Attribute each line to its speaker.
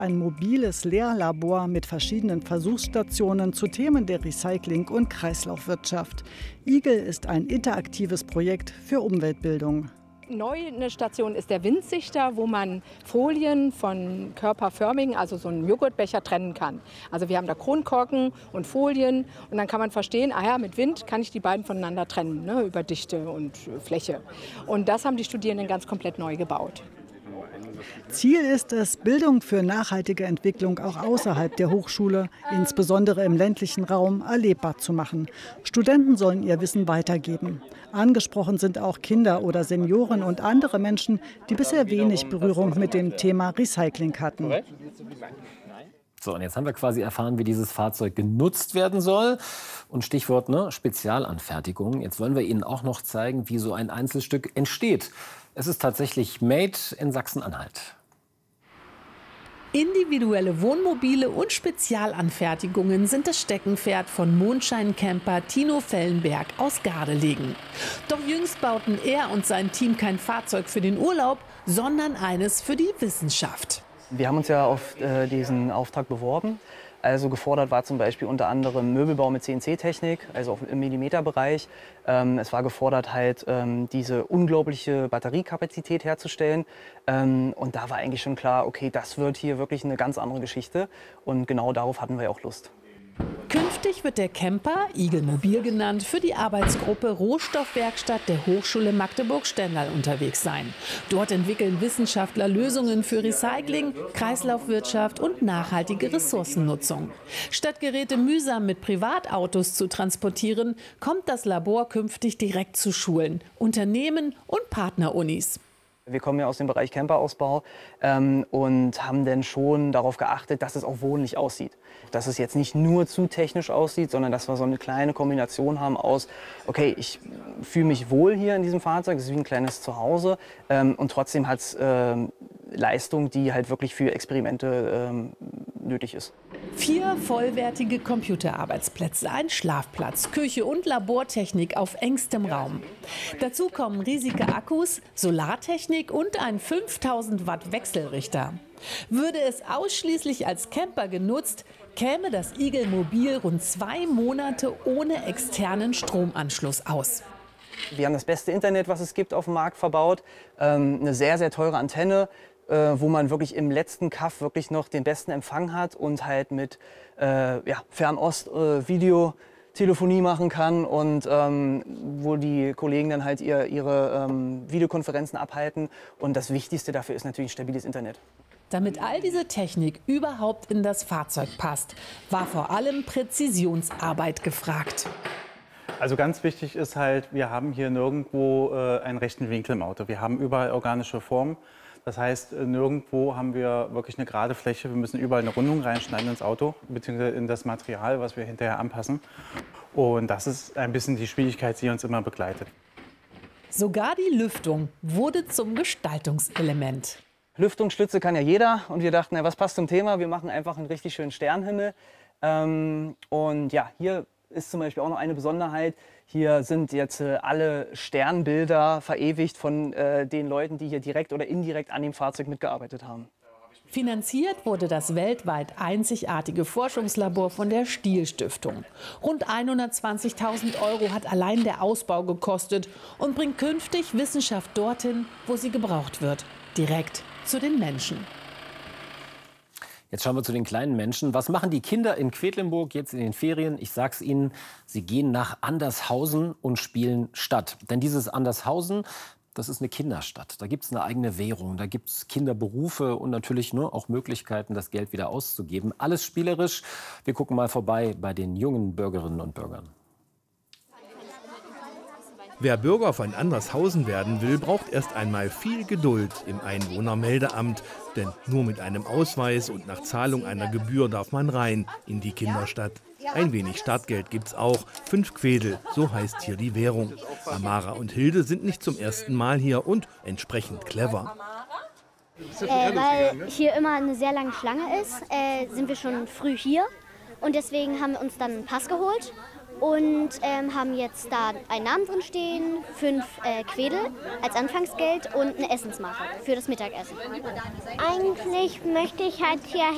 Speaker 1: Ein mobiles Lehrlabor mit verschiedenen Versuchsstationen zu Themen der Recycling- und Kreislaufwirtschaft. IGEL ist ein interaktives Projekt für Umweltbildung.
Speaker 2: Neu eine Station ist der Windsichter, wo man Folien von körperförmigen, also so einen Joghurtbecher, trennen kann. Also wir haben da Kronkorken und Folien und dann kann man verstehen, ah ja, mit Wind kann ich die beiden voneinander trennen, ne, über Dichte und Fläche. Und das haben die Studierenden ganz komplett neu gebaut.
Speaker 1: Ziel ist es, Bildung für nachhaltige Entwicklung auch außerhalb der Hochschule, insbesondere im ländlichen Raum, erlebbar zu machen. Studenten sollen ihr Wissen weitergeben. Angesprochen sind auch Kinder oder Senioren und andere Menschen, die bisher wenig Berührung mit dem Thema Recycling hatten.
Speaker 3: So, und jetzt haben wir quasi erfahren, wie dieses Fahrzeug genutzt werden soll. Und Stichwort Spezialanfertigung. Jetzt wollen wir Ihnen auch noch zeigen, wie so ein Einzelstück entsteht. Es ist tatsächlich made in Sachsen-Anhalt.
Speaker 4: Individuelle Wohnmobile und Spezialanfertigungen sind das Steckenpferd von Mondschein-Camper Tino Fellenberg aus Gardelegen. Doch jüngst bauten er und sein Team kein Fahrzeug für den Urlaub, sondern eines für die Wissenschaft.
Speaker 5: Wir haben uns ja auf diesen Auftrag beworben. Also gefordert war zum Beispiel unter anderem Möbelbau mit CNC-Technik, also auch im Millimeterbereich. Es war gefordert, halt diese unglaubliche Batteriekapazität herzustellen. Und da war eigentlich schon klar, okay, das wird hier wirklich eine ganz andere Geschichte. Und genau darauf hatten wir auch Lust.
Speaker 4: Künftig wird der Camper, IGEL Mobil genannt, für die Arbeitsgruppe Rohstoffwerkstatt der Hochschule Magdeburg-Stendal unterwegs sein. Dort entwickeln Wissenschaftler Lösungen für Recycling, Kreislaufwirtschaft und nachhaltige Ressourcennutzung. Statt Geräte mühsam mit Privatautos zu transportieren, kommt das Labor künftig direkt zu Schulen, Unternehmen und Partnerunis.
Speaker 5: Wir kommen ja aus dem Bereich Camperausbau und haben dann schon darauf geachtet, dass es auch wohnlich aussieht. Dass es jetzt nicht nur zu technisch aussieht, sondern dass wir so eine kleine Kombination haben aus, okay, ich fühle mich wohl hier in diesem Fahrzeug, es ist wie ein kleines Zuhause und trotzdem hat es Leistung, die halt wirklich für Experimente nötig ist.
Speaker 4: 4 vollwertige Computerarbeitsplätze, ein Schlafplatz, Küche und Labortechnik auf engstem Raum. Dazu kommen riesige Akkus, Solartechnik und ein 5000 Watt Wechselrichter. Würde es ausschließlich als Camper genutzt, käme das IGEL Mobil rund 2 Monate ohne externen Stromanschluss aus.
Speaker 5: Wir haben das beste Internet, was es gibt, auf dem Markt verbaut, eine sehr, sehr teure Antenne, wo man wirklich im letzten Kaff wirklich noch den besten Empfang hat und halt mit Fernost-Videotelefonie machen kann und wo die Kollegen dann halt ihre Videokonferenzen abhalten. Und das Wichtigste dafür ist natürlich stabiles Internet.
Speaker 4: Damit all diese Technik überhaupt in das Fahrzeug passt, war vor allem Präzisionsarbeit gefragt.
Speaker 6: Also ganz wichtig ist halt, wir haben hier nirgendwo einen rechten Winkel im Auto. Wir haben überall organische Formen. Das heißt, nirgendwo haben wir wirklich eine gerade Fläche. Wir müssen überall eine Rundung reinschneiden ins Auto, beziehungsweise in das Material, was wir hinterher anpassen. Und das ist ein bisschen die Schwierigkeit, die uns immer begleitet.
Speaker 4: Sogar die Lüftung wurde zum Gestaltungselement.
Speaker 5: Lüftungsschlitze kann ja jeder und wir dachten, was passt zum Thema? Wir machen einfach einen richtig schönen Sternenhimmel. Und ja, hier ist zum Beispiel auch noch eine Besonderheit. Hier sind jetzt alle Sternbilder verewigt von den Leuten, die hier direkt oder indirekt an dem Fahrzeug mitgearbeitet haben.
Speaker 4: Finanziert wurde das weltweit einzigartige Forschungslabor von der Stiel-Stiftung. Rund 120.000 € hat allein der Ausbau gekostet und bringt künftig Wissenschaft dorthin, wo sie gebraucht wird, direkt zu den Menschen.
Speaker 3: Jetzt schauen wir zu den kleinen Menschen. Was machen die Kinder in Quedlinburg jetzt in den Ferien? Ich sag's Ihnen, sie gehen nach Andershausen und spielen Stadt. Denn dieses Andershausen, das ist eine Kinderstadt. Da gibt es eine eigene Währung, da gibt es Kinderberufe und natürlich auch Möglichkeiten, das Geld wieder auszugeben. Alles spielerisch. Wir gucken mal vorbei bei den jungen Bürgerinnen und Bürgern.
Speaker 7: Wer Bürger von Andershausen werden will, braucht erst einmal viel Geduld im Einwohnermeldeamt. Denn nur mit einem Ausweis und nach Zahlung einer Gebühr darf man rein in die Kinderstadt. Ein wenig Startgeld gibt's auch, 5 Quedel, so heißt hier die Währung. Amara und Hilde sind nicht zum ersten Mal hier und entsprechend clever.
Speaker 8: Weil hier immer eine sehr lange Schlange ist, sind wir schon früh hier. Und deswegen haben wir uns dann einen Pass geholt. Und haben jetzt da einen Namen drin stehen, 5 Quedel als Anfangsgeld und eine Essensmarke für das Mittagessen.
Speaker 9: Eigentlich möchte ich halt hier